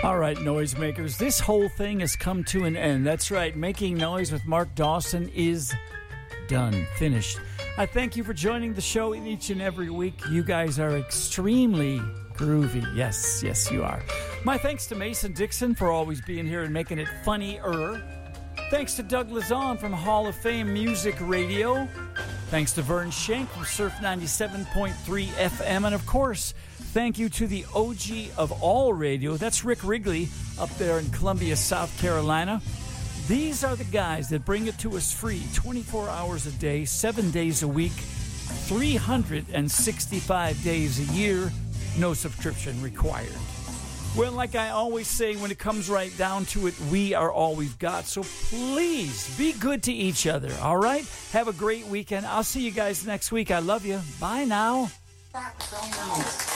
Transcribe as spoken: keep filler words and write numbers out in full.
All right, noisemakers, this whole thing has come to an end. That's right, Making Noise with Mark Dawson is done, finished. I thank you for joining the show each and every week. You guys are extremely groovy. Yes, yes, you are. My thanks to Mason Dixon for always being here and making it funnier. Thanks to Doug Lazon from Hall of Fame Music Radio. Thanks to Vern Shank from Surf ninety-seven point three F M. And, of course, thank you to the O G of all radio. That's Rick Wrigley up there in Columbia, South Carolina. These are the guys that bring it to us free twenty-four hours a day, seven days a week, three hundred sixty-five days a year. No subscription required. Well, like I always say, when it comes right down to it, we are all we've got. So please be good to each other, all right? Have a great weekend. I'll see you guys next week. I love you. Bye now.